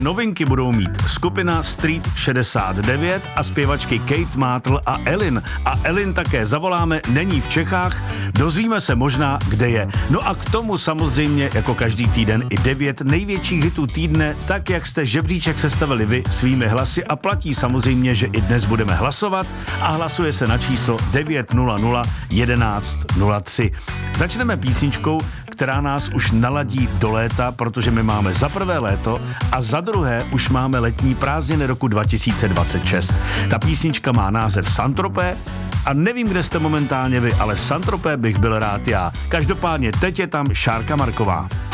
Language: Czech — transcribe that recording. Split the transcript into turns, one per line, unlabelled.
Novinky budou mít skupina Street 69 a zpěvačky Kate Mátl a Elin. A Elin také zavoláme, není v Čechách, dozvíme se možná, kde je. No a k tomu samozřejmě jako každý týden i 9 největších hitů týdne, tak jak jste žebříček sestavili vy svými hlasy a platí samozřejmě, že i dnes budeme hlasovat a hlasuje se na číslo 900 11 03. Začneme písničkou, která nás už naladí do léta, protože my máme za prvé léto a za druhé už máme letní prázdniny roku 2026. Ta písnička má název Saint-Tropez a nevím, kde jste momentálně vy, ale v Saint-Tropez bych byl rád já. Každopádně teď je tam Šárka Marková.